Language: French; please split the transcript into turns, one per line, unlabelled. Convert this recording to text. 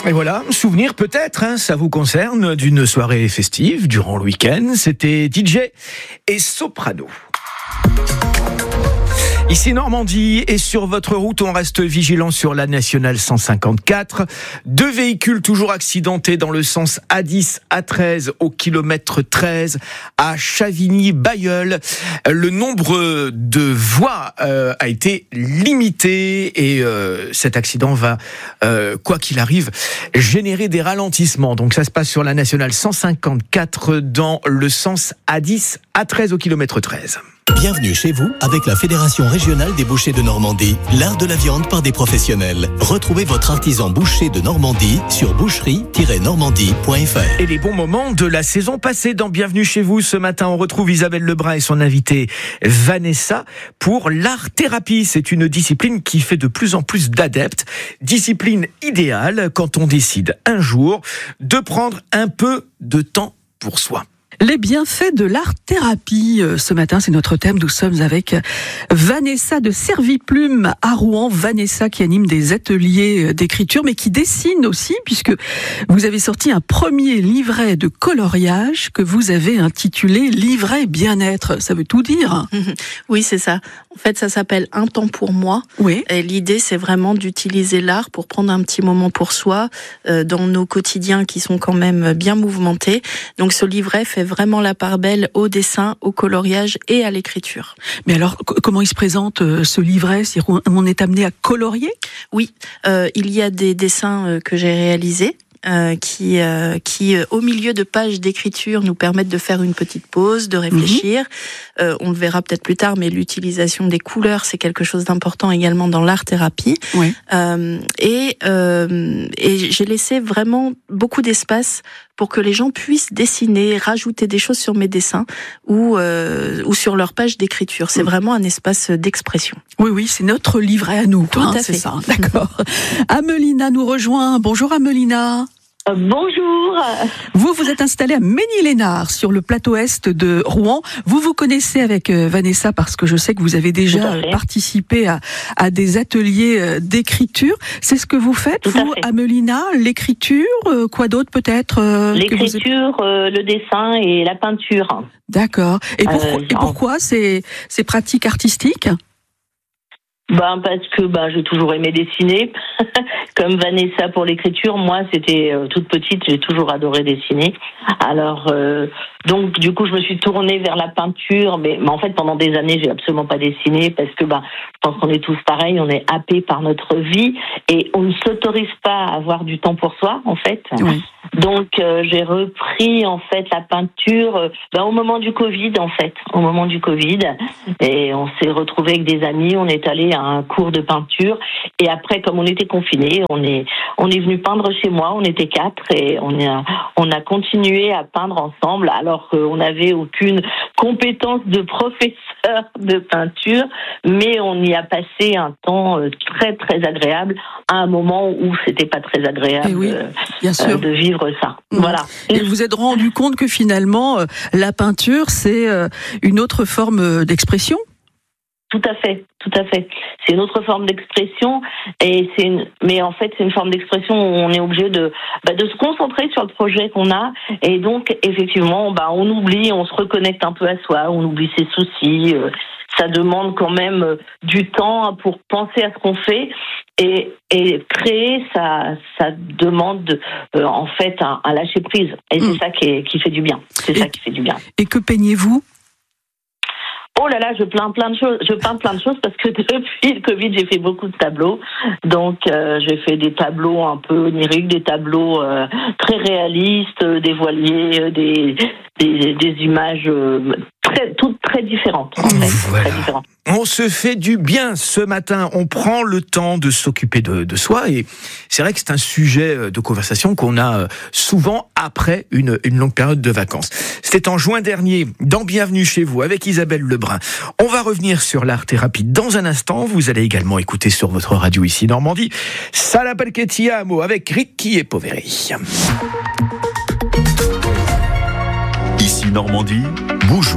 Et voilà, souvenir peut-être, ça vous concerne, d'une soirée festive durant le week-end. C'était DJ et Soprano. Ici Normandie, et sur votre route, on reste vigilant sur la nationale 154. 2 véhicules toujours accidentés dans le sens A10, A13 au kilomètre 13 à Chavigny-Bailleul. Le nombre de voies a été limité et cet accident va, quoi qu'il arrive, générer des ralentissements. Donc ça se passe sur la nationale 154 dans le sens A10, A13 au kilomètre 13.
Bienvenue chez vous avec la Fédération régionale des bouchers de Normandie, l'art de la viande par des professionnels. Retrouvez votre artisan boucher de Normandie sur boucherie-normandie.fr.
Et les bons moments de la saison passée dans Bienvenue chez vous. Ce matin, on retrouve Isabelle Lebrun et son invitée Vanessa pour l'art-thérapie. C'est une discipline qui fait de plus en plus d'adeptes. Discipline idéale quand on décide un jour de prendre un peu de temps pour soi.
Les bienfaits de l'art-thérapie. Ce matin, c'est notre thème. Nous sommes avec Vanessa de Serviplume à Rouen. Vanessa qui anime des ateliers d'écriture, mais qui dessine aussi, puisque vous avez sorti un premier livret de coloriage que vous avez intitulé Livret bien-être. Ça veut tout dire.
Oui, c'est ça. En fait, ça s'appelle Un temps pour moi.
Oui.
Et l'idée, c'est vraiment d'utiliser l'art pour prendre un petit moment pour soi dans nos quotidiens qui sont quand même bien mouvementés. Donc, ce livret fait vraiment la part belle au dessin, au coloriage et à l'écriture.
Mais alors, comment il se présente ce livret? On est amené à colorier?
Oui, il y a des dessins que j'ai réalisés. Qui au milieu de pages d'écriture nous permettent de faire une petite pause, de réfléchir. On le verra peut-être plus tard, mais l'utilisation des couleurs, c'est quelque chose d'important également dans l'art-thérapie.
Oui.
Et j'ai laissé vraiment beaucoup d'espace pour que les gens puissent dessiner, rajouter des choses sur mes dessins ou sur leur page d'écriture. C'est vraiment un espace d'expression.
Oui, c'est notre livret à nous.
Tout à fait.
C'est ça, d'accord. Amelina nous rejoint. Bonjour Amelina.
Bonjour.
Vous êtes installée à Ménil-Lénard, sur le plateau est de Rouen. Vous connaissez avec Vanessa parce que je sais que vous avez déjà participé à des ateliers d'écriture. C'est ce que vous faites, vous, Amelina? L'écriture, quoi d'autre peut-être
L'écriture, le dessin et la peinture.
D'accord. Et pourquoi ces pratiques artistiques?
Parce que j'ai toujours aimé dessiner. Comme Vanessa pour l'écriture, moi c'était toute petite, j'ai toujours adoré dessiner. Alors donc du coup je me suis tournée vers la peinture, mais en fait pendant des années j'ai absolument pas dessiné parce que je pense qu'on est tous pareils, on est happés par notre vie et on ne s'autorise pas à avoir du temps pour soi en fait. Oui. Donc j'ai repris en fait la peinture au moment du Covid et on s'est retrouvés avec des amis, on est allé à un cours de peinture et après comme on était confinés, on est venu peindre chez moi, on était 4 et on a continué à peindre ensemble alors qu'on n'avait aucune compétence de professeur de peinture, mais on y a passé un temps très très agréable à un moment où c'était pas très agréable de vivre ça. Voilà.
Et vous vous êtes rendu compte que finalement la peinture c'est une autre forme d'expression?
Tout à fait. C'est une autre forme d'expression mais en fait c'est une forme d'expression où on est obligé de se concentrer sur le projet qu'on a et donc effectivement on oublie, on se reconnecte un peu à soi, on oublie ses soucis. Ça demande quand même du temps pour penser à ce qu'on fait et créer ça demande en fait un lâcher prise et c'est ça qui fait du bien. Ça qui fait du bien.
Et que peignez-vous?
Oh là là, je peins plein de choses parce que depuis le Covid, j'ai fait beaucoup de tableaux. Donc, j'ai fait des tableaux un peu oniriques, des tableaux très réalistes, des voiliers, des images toutes très différentes. En fait,
voilà.
Très différentes.
On se fait du bien ce matin, on prend le temps de s'occuper de soi et c'est vrai que c'est un sujet de conversation qu'on a souvent après une longue période de vacances. C'était en juin dernier dans Bienvenue chez vous avec Isabelle Lebrun. On va revenir sur l'art-thérapie dans un instant. Vous allez également écouter sur votre radio ici Normandie Sala perché ti amo avec Ricky et Poveri.
Ici Normandie, bouge.